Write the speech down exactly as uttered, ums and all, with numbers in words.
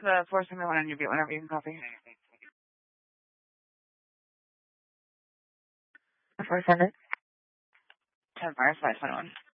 the four seven one on your beat whenever you can copy. four seven. ten Mars five twenty-one.